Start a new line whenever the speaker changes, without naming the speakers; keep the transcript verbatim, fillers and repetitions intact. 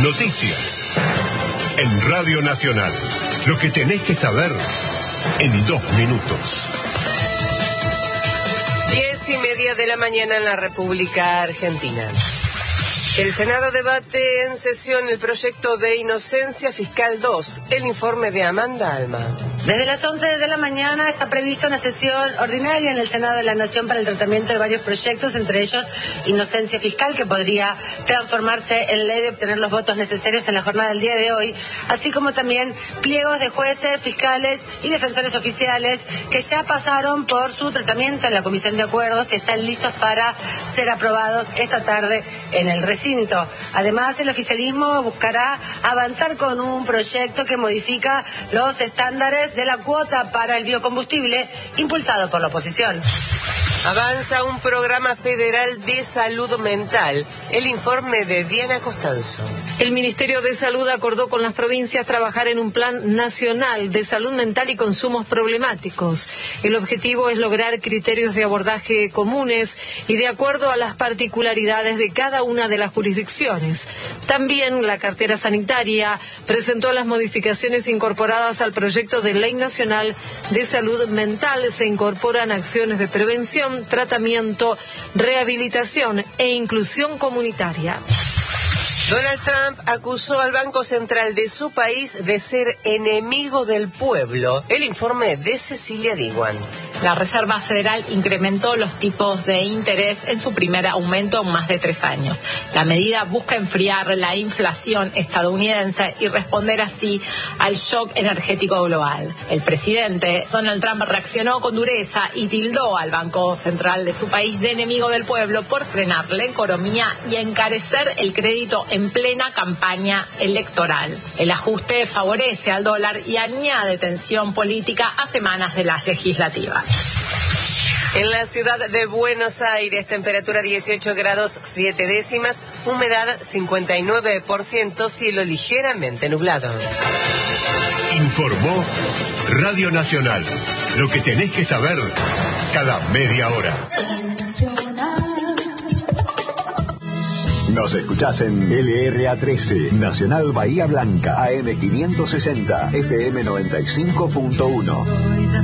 Noticias. En Radio Nacional. Lo que tenés que saber en dos minutos.
Diez y media de la mañana en la República Argentina. El Senado debate en sesión el proyecto de Inocencia Fiscal dos, el informe de Amanda Alma.
Desde las once de la mañana está prevista una sesión ordinaria en el Senado de la Nación para el tratamiento de varios proyectos, entre ellos Inocencia Fiscal, que podría transformarse en ley de obtener los votos necesarios en la jornada del día de hoy, así como también pliegos de jueces, fiscales y defensores oficiales que ya pasaron por su tratamiento en la Comisión de Acuerdos y están listos para ser aprobados esta tarde en el recinto. Además, el oficialismo buscará avanzar con un proyecto que modifica los estándares de la cuota para el biocombustible impulsado por la oposición.
Avanza un programa federal de salud mental. El informe de Diana Costanzo.
El Ministerio de Salud acordó con las provincias trabajar en un plan nacional de salud mental y consumos problemáticos. El objetivo es lograr criterios de abordaje comunes y de acuerdo a las particularidades de cada una de las jurisdicciones. También la cartera sanitaria presentó las modificaciones incorporadas al proyecto de Ley Nacional de Salud Mental. Se incorporan acciones de prevención, tratamiento, rehabilitación e inclusión comunitaria.
Donald Trump acusó al Banco Central de su país de ser enemigo del pueblo. El informe de Cecilia Diguan.
La Reserva Federal incrementó los tipos de interés en su primer aumento en más de tres años. La medida busca enfriar la inflación estadounidense y responder así al shock energético global. El presidente Donald Trump reaccionó con dureza y tildó al Banco Central de su país de enemigo del pueblo por frenar la economía y encarecer el crédito en plena campaña electoral. El ajuste favorece al dólar y añade tensión política a semanas de las legislativas.
En la ciudad de Buenos Aires, temperatura dieciocho grados siete décimas, humedad cincuenta y nueve por ciento, cielo ligeramente nublado.
Informó Radio Nacional. Lo que tenés que saber cada media hora.
Nos escuchás en L R A trece, Nacional Bahía Blanca, A M quinientos sesenta, F M noventa y cinco punto uno.